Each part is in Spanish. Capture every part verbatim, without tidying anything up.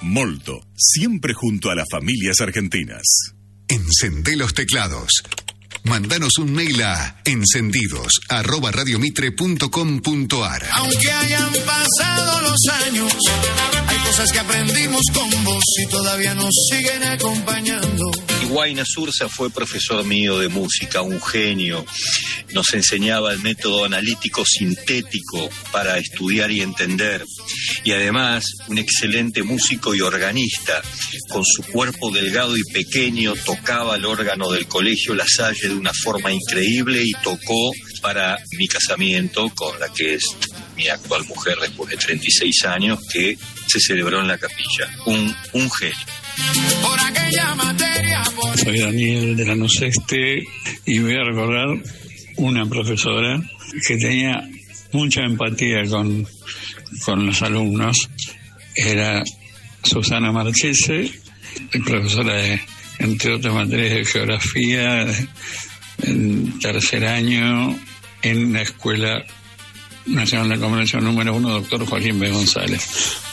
Molto, siempre junto a las familias argentinas. Encendé los teclados. Mándanos un mail a encendidos arroba radiomitre punto com punto ar. Aunque hayan pasado los años, hay cosas que aprendimos con vos y todavía nos siguen acompañando. Guayna Sursa fue profesor mío de música, un genio. Nos enseñaba el método analítico sintético para estudiar y entender. Y además, un excelente músico y organista. Con su cuerpo delgado y pequeño, tocaba el órgano del colegio La Salle de una forma increíble y tocó para mi casamiento con la que es mi actual mujer después de treinta y seis años, que se celebró en la capilla. Un, un genio. Por aquella materia, por... Soy Daniel de Lanús Este y voy a recordar una profesora que tenía mucha empatía con, con los alumnos. Era Susana Marchese, profesora de, entre otras materias de geografía, en tercer año en la Escuela Nacional de Comercio número uno, doctor Joaquín B. González.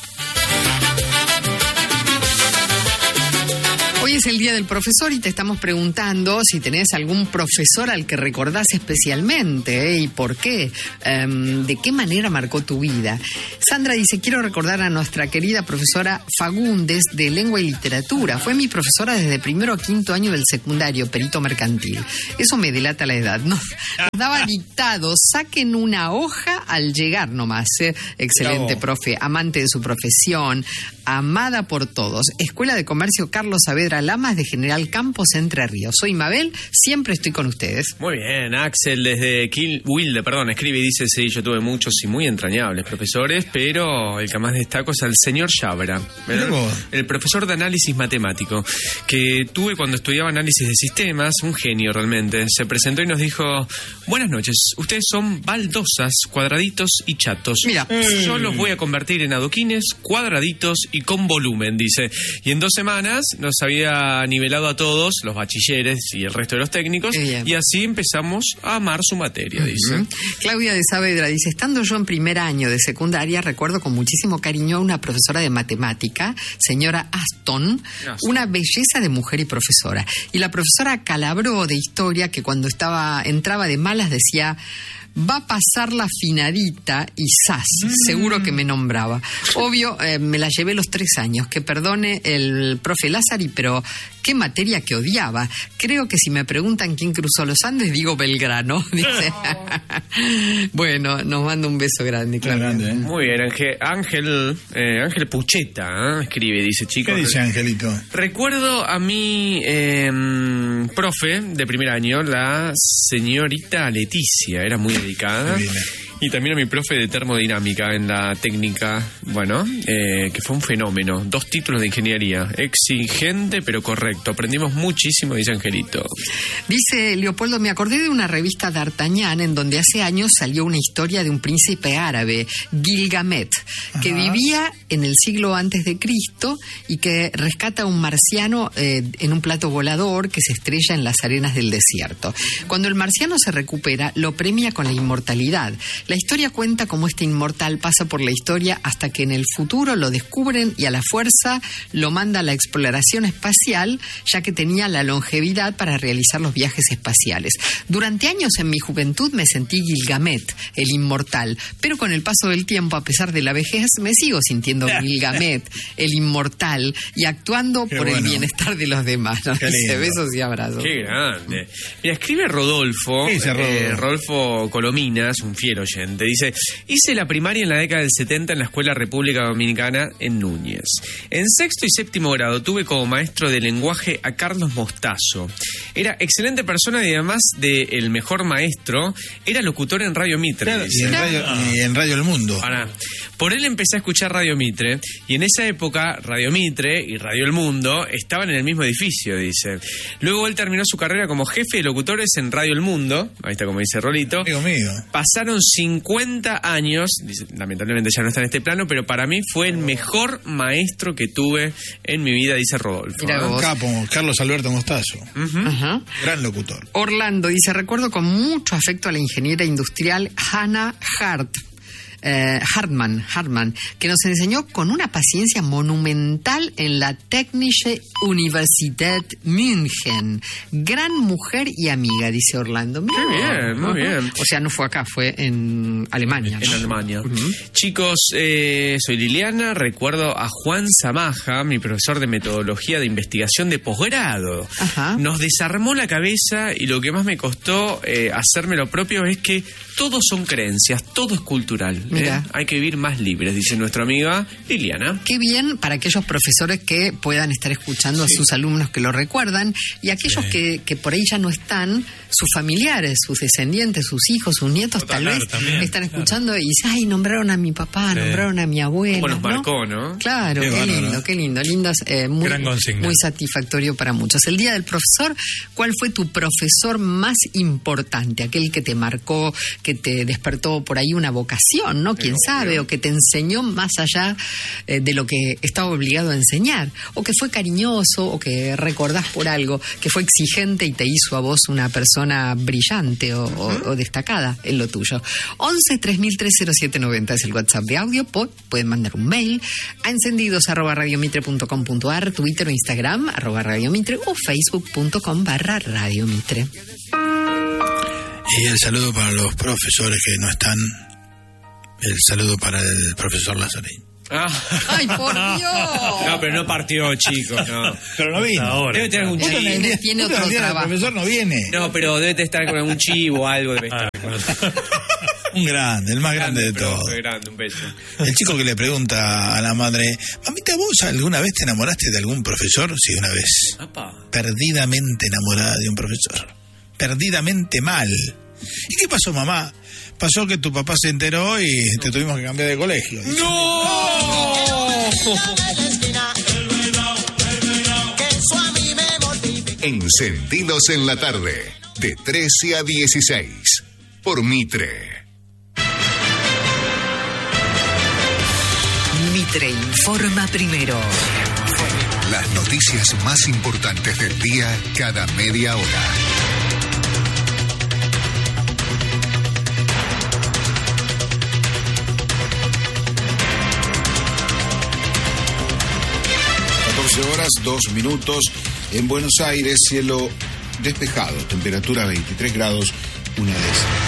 Hoy es el Día del Profesor y te estamos preguntando si tenés algún profesor al que recordás especialmente, ¿eh? Y por qué, um, de qué manera marcó tu vida. Sandra dice, quiero recordar a nuestra querida profesora Fagundes de Lengua y Literatura. Fue mi profesora desde primero a quinto año del secundario, perito mercantil. Eso me delata la edad, ¿no? Nos daba dictados, saquen una hoja al llegar nomás, ¿eh? Excelente Bravo. Profe, amante de su profesión, amada por todos. Escuela de Comercio Carlos Saavedra Lamas de General Campos, Entre Ríos. Soy Mabel, siempre estoy con ustedes. Muy bien, Axel desde Kill, Wilde, perdón, escribe y dice, sí, yo tuve muchos y muy entrañables profesores, pero el que más destaco es al señor Chabra, el profesor de análisis matemático, que tuve cuando estudiaba análisis de sistemas, un genio realmente. Se presentó y nos dijo, buenas noches, ustedes son baldosas, cuadraditos y chatos. Mira, yo los voy a convertir en adoquines, cuadraditos y con volumen, dice. Y en dos semanas nos había nivelado a todos, los bachilleres y el resto de los técnicos, y así empezamos a amar su materia, uh-huh. dice. Claudia de Saavedra dice, estando yo en primer año de secundaria, recuerdo con muchísimo cariño a una profesora de matemática, señora Aston, Aston, una belleza de mujer y profesora. Y la profesora Calabró de historia, que cuando estaba entraba de malas decía, va a pasar la finadita y zas, mm. seguro que me nombraba. Obvio, eh, me la llevé los tres años, que perdone el profe Lázari, pero qué materia que odiaba. Creo que si me preguntan quién cruzó los Andes, digo Belgrano, dice. Bueno, nos manda un beso grande, claro. Grande, ¿eh? Muy bien, Ángel, Ángel, eh, Ángel Pucheta, ¿eh? escribe, dice, chicos. ¿Qué dice Angelito? Recuerdo a mi eh, profe de primer año, la señorita Leticia, era muy dedicada. Y también a mi profe de termodinámica en la técnica, bueno, eh, que fue un fenómeno. Dos títulos de ingeniería. Exigente, pero correcto. Aprendimos muchísimo, dice Angelito. Dice Leopoldo, me acordé de una revista D'Artagnan en donde hace años salió una historia de un príncipe árabe, Gilgamet, que Ajá. vivía en el siglo antes de Cristo y que rescata a un marciano eh, en un plato volador que se estrella en las arenas del desierto. Cuando el marciano se recupera, lo premia con la inmortalidad. La historia cuenta cómo este inmortal pasa por la historia hasta que en el futuro lo descubren y a la fuerza lo manda a la exploración espacial, ya que tenía la longevidad para realizar los viajes espaciales. Durante años en mi juventud me sentí Gilgamet, el inmortal, pero con el paso del tiempo, a pesar de la vejez, me sigo sintiendo Gilgamet, el inmortal, y actuando Qué por bueno. el bienestar de los demás. ¿No? Dice, besos y abrazos. Qué grande. Mira, escribe Rodolfo, ¿Qué dice Rodolfo? Eh, Rodolfo Colominas, un fiel oyente. Dice, hice la primaria en la década del setenta en la Escuela República Dominicana en Núñez. En sexto y séptimo grado tuve como maestro de lenguaje a Carlos Mostazo. Era excelente persona y además de el mejor maestro, era locutor en Radio Mitre. Claro, y, en Radio, y en Radio El Mundo. Para. Por él empecé a escuchar Radio Mitre y en esa época Radio Mitre y Radio El Mundo estaban en el mismo edificio, dice. Luego él terminó su carrera como jefe de locutores en Radio El Mundo. Ahí está, como dice Rolito. Amigo mío. Pasaron cincuenta años, dice, lamentablemente ya no está en este plano, pero para mí fue el mejor maestro que tuve en mi vida, dice Rodolfo. Un capo, Carlos Alberto Mostazo. Uh-huh. Ajá. Gran locutor. Orlando dice, recuerdo con mucho afecto a la ingeniera industrial Hannah Hart. eh, Hartmann, Hartmann, que nos enseñó con una paciencia monumental en la Technische Universität München. Gran mujer y amiga, dice Orlando. Mirá, Qué bien, muy uh-huh. bien. O sea, no fue acá, fue en Alemania. En ¿no? Alemania. Uh-huh. Chicos, eh, soy Liliana. Recuerdo a Juan Zamaja, mi profesor de metodología de investigación de posgrado. Ajá. Nos desarmó la cabeza y lo que más me costó eh, hacerme lo propio es que todo son creencias, todo es cultural. Mirá. ¿eh? Hay que vivir más libres, dice nuestra amiga Liliana. Qué bien para aquellos profesores que puedan estar escuchando a sus alumnos que lo recuerdan y aquellos Sí. que, que por ahí ya no están, sus familiares, sus descendientes, sus hijos, sus nietos, Total, tal vez claro, también, están claro. escuchando y dicen, ay, nombraron a mi papá, Sí. nombraron a mi abuela. Como nos ¿no? marcó, ¿no? Claro, Qué qué, bárbaro. lindo, qué lindo, lindas, eh, muy, Gran consigna. muy satisfactorio para muchos. El Día del Profesor, ¿cuál fue tu profesor más importante? Aquel que te marcó, que te despertó por ahí una vocación, ¿no? Quién sabe, o que te enseñó más allá eh, de lo que estaba obligado a enseñar, o que fue cariñoso, o que recordás por algo, que fue exigente y te hizo a vos una persona brillante o, o, o destacada en lo tuyo. once tres mil tres cero siete noventa es el WhatsApp de audio. Po- pueden mandar un mail a encendidos arroba radiomitre punto com punto ar, Twitter o Instagram arroba radiomitre o facebook punto com barra radiomitre. Y el saludo para los profesores que no están. El saludo para el profesor Lazarín. Ah. ¡Ay, por Dios! No, pero no partió, chicos, no. Pero no vino. Ahora. Debe tener algún Justo en el chivo. día- Tiene justo en otro el día del trabajo. profesor no viene. No, pero debe estar con algún chivo o algo, debe estar. Ah, Un grande, el más grande de pero todos. fue grande, un beso. El chico que le pregunta a la madre, mamita, ¿vos alguna vez te enamoraste de algún profesor? Sí, una vez. Apa. Perdidamente enamorada de un profesor. Perdidamente mal. ¿Y qué pasó, mamá? Pasó que tu papá se enteró y te tuvimos que cambiar de colegio. Dice. ¡No! Encendidos en la tarde, de trece a dieciséis, por Mitre. Mitre informa primero. Las noticias más importantes del día cada media hora. catorce horas, dos minutos. En Buenos Aires, cielo despejado, temperatura veintitrés grados, una décima.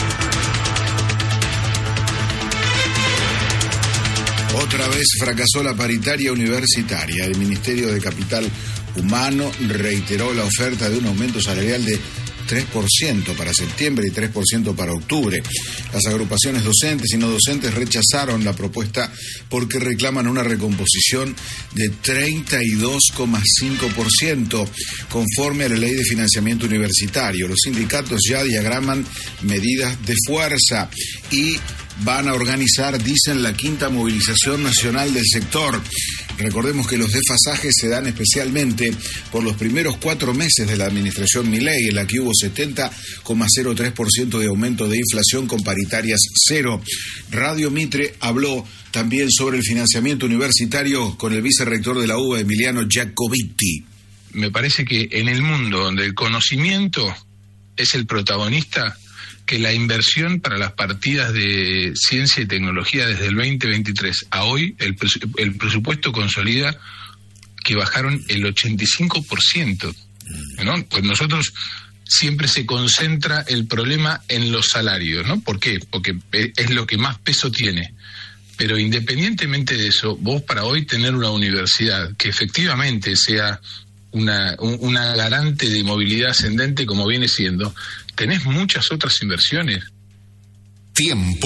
Otra vez fracasó la paritaria universitaria. El Ministerio de Capital Humano reiteró la oferta de un aumento salarial de tres por ciento para septiembre y tres por ciento para octubre. Las agrupaciones docentes y no docentes rechazaron la propuesta porque reclaman una recomposición de treinta y dos coma cinco por ciento conforme a la Ley de Financiamiento Universitario. Los sindicatos ya diagraman medidas de fuerza y van a organizar, dicen, la quinta movilización nacional del sector. Recordemos que los desfasajes se dan especialmente por los primeros cuatro meses de la administración Milei, en la que hubo setenta coma cero tres por ciento de aumento de inflación con paritarias cero. Radio Mitre habló también sobre el financiamiento universitario con el vicerrector de la U B A, Emiliano Giacobiti. Me parece que en el mundo donde el conocimiento es el protagonista, que la inversión para las partidas de ciencia y tecnología desde el veinte veintitrés a hoy, el, presu- el presupuesto consolida que bajaron el ochenta y cinco por ciento, ¿no? Pues nosotros siempre se concentra el problema en los salarios, ¿no? ¿Por qué? Porque es lo que más peso tiene. Pero independientemente de eso, vos para hoy tener una universidad que efectivamente sea una, un, una garante de movilidad ascendente como viene siendo, tenés muchas otras inversiones. Tiempo.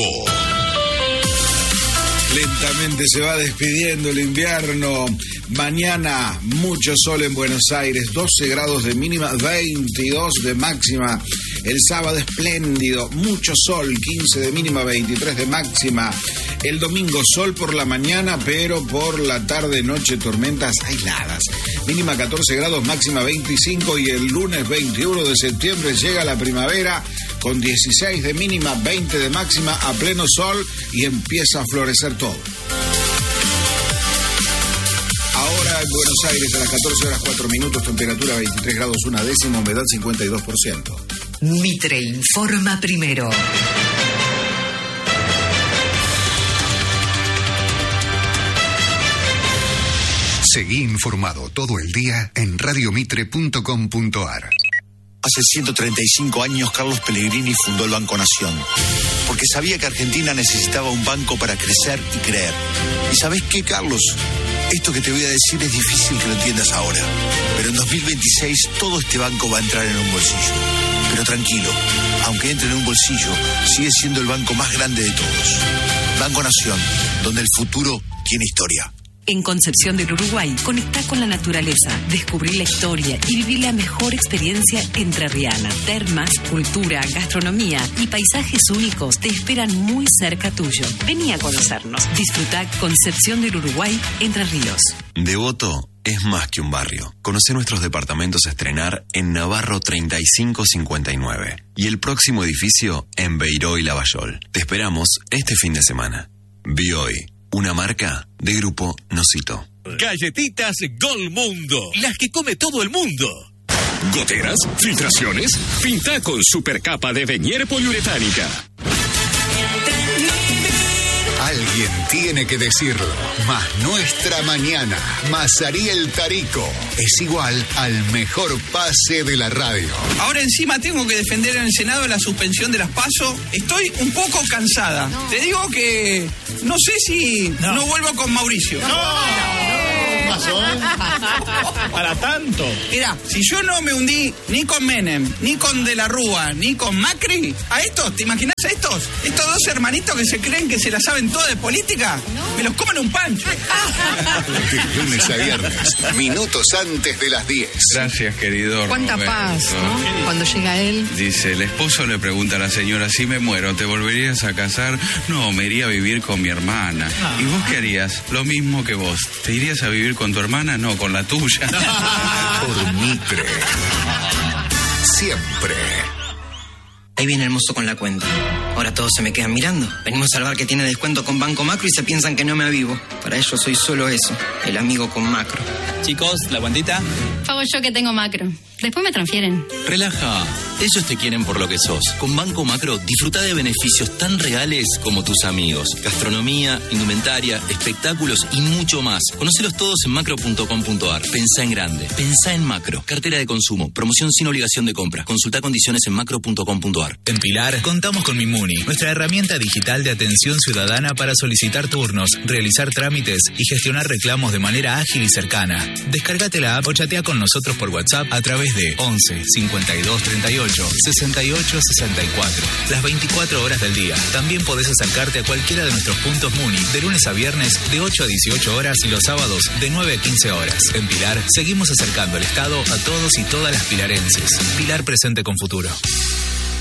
Lentamente se va despidiendo el invierno. Mañana mucho sol en Buenos Aires, doce grados de mínima, veintidós de máxima. El sábado espléndido, mucho sol, quince de mínima, veintitrés de máxima. El domingo sol por la mañana, pero por la tarde, noche, tormentas aisladas. Mínima catorce grados, máxima veinticinco, y el lunes veintiuno de septiembre llega la primavera con dieciséis de mínima, veinte de máxima, a pleno sol, y empieza a florecer todo. Ahora en Buenos Aires a las catorce horas cuatro minutos, temperatura veintitrés grados una décima, humedad cincuenta y dos por ciento. Mitre informa primero. Seguí informado todo el día en radio mitre punto com punto a r. Hace ciento treinta y cinco años Carlos Pellegrini fundó el Banco Nación, porque sabía que Argentina necesitaba un banco para crecer y creer. ¿Y sabés qué, Carlos? Esto que te voy a decir es difícil que lo entiendas ahora, pero en dos mil veintiséis todo este banco va a entrar en un bolsillo. Pero tranquilo, aunque entre en un bolsillo, sigue siendo el banco más grande de todos. Banco Nación, donde el futuro tiene historia. En Concepción del Uruguay, conectá con la naturaleza, descubrí la historia y viví la mejor experiencia entrerriana. Termas, cultura, gastronomía y paisajes únicos te esperan muy cerca tuyo. Vení a conocernos. Disfrutá Concepción del Uruguay, Entre Ríos. Devoto es más que un barrio. Conoce nuestros departamentos a estrenar en Navarro treinta y cinco cincuenta y nueve y el próximo edificio en Beiró y Lavallol. Te esperamos este fin de semana. Bioy, una marca de Grupo Nocito. Galletitas Gol Mundo, las que come todo el mundo. ¿Goteras? ¿Filtraciones? Pinta con supercapa de Venier poliuretánica. Alguien tiene que decirlo. Más nuestra mañana, más Ariel Tarico, es igual al mejor pase de la radio. Ahora encima tengo que defender en el Senado la suspensión de las PASO. Estoy un poco cansada. No. Te digo que no sé si no, no vuelvo con Mauricio. No. no. Pasó? Para tanto. Mira, si yo no me hundí ni con Menem, ni con De la Rúa, ni con Macri, a estos, ¿te imaginas a estos? Estos dos hermanitos que se creen que se la saben toda de política, no. me los comen un pancho. De lunes a viernes, minutos antes de las diez. Gracias, querido Cuánta Roberto. paz, ¿no? Cuando llega él. Dice, el esposo le pregunta a la señora, si me muero, ¿te volverías a casar? No, me iría a vivir con mi hermana. Ah. ¿Y vos qué harías? Lo mismo que vos. ¿Te irías a vivir con tu hermana? No, con la tuya. Por Mitre. Siempre. Ahí viene el mozo con la cuenta. Ahora todos se me quedan mirando. Venimos a salvar que tiene descuento con Banco Macro y se piensan que no me avivo. Para ellos soy solo eso, el amigo con Macro. Chicos, ¿la cuentita? Pago yo que tengo Macro. Después me transfieren. Relaja. Ellos te quieren por lo que sos. Con Banco Macro disfruta de beneficios tan reales como tus amigos. Gastronomía, indumentaria, espectáculos y mucho más. Conocelos todos en macro punto com punto a r. Pensá en grande. Pensá en Macro. Cartera de consumo. Promoción sin obligación de compra. Consulta condiciones en macro punto com punto a r. En Pilar contamos con Mimuni, nuestra herramienta digital de atención ciudadana para solicitar turnos, realizar trámites y gestionar reclamos de manera ágil y cercana. Descárgate la app o chatea con nosotros por WhatsApp a través de once cincuenta y dos treinta y ocho sesenta y ocho sesenta y cuatro. Las veinticuatro horas del día. También podés acercarte a cualquiera de nuestros puntos Muni de lunes a viernes de ocho a dieciocho horas y los sábados de nueve a quince horas. En Pilar seguimos acercando el Estado a todos y todas las pilarenses. Pilar presente con futuro.